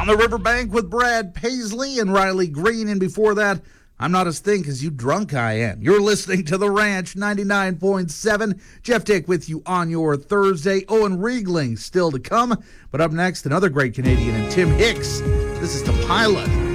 On the Riverbank with Brad Paisley and Riley Green. And before that, I'm Not As Thin As You Drunk I Am. You're listening to The Ranch 99.7. Jeff Dick with you on your Thursday. Owen Riegling still to come. But up next, another great Canadian and Tim Hicks. This is The Pilot.